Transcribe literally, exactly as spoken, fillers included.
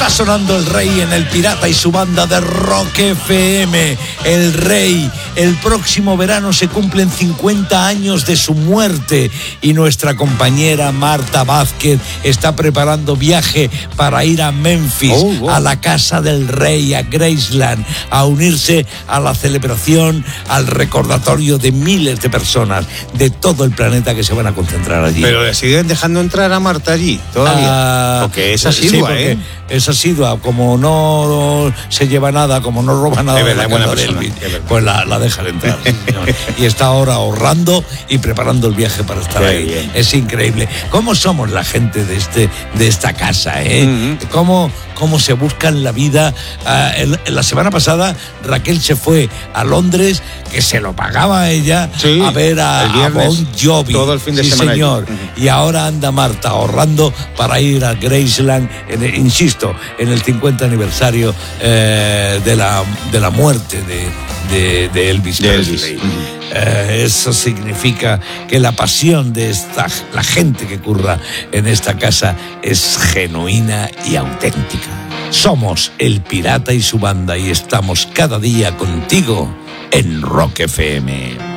Está sonando el Rey en El Pirata y su banda de Rock F M. El Rey, el próximo verano se cumplen cincuenta años de su muerte y nuestra compañera Marta Vázquez está preparando viaje para ir a Memphis, oh, wow. a la casa del Rey, a Graceland, a unirse a la celebración, al recordatorio de miles de personas de todo el planeta que se van a concentrar allí. Pero le siguen dejando entrar a Marta allí todavía. Ah, porque es asidua, sí, ¿eh? Es asidua, como no se lleva nada, como no roba nada, es verdad, de buena la persona, Elvis, pues la, la dejan entrar. Y está ahora ahorrando y preparando el viaje para estar Qué ahí. Bien. Es increíble. ¿Cómo somos la gente de este de esta casa? ¿eh? Uh-huh. ¿Cómo, cómo se buscan la vida? Uh, el, la semana pasada Raquel se fue a Londres, que se lo pagaba ella, sí, a ver a, a Bon Jovi. Todo el fin de sí, semana. Señor. Uh-huh. Y ahora anda Marta ahorrando para ir a Graceland, en, insisto, en el cincuenta aniversario eh, de, la, de la muerte de, de, de Elvis de Presley. Elvis. Uh-huh. Eh, eso significa que la pasión de esta, la gente que curra en esta casa es genuina y auténtica. Somos El Pirata y su banda y estamos cada día contigo en Rock F M.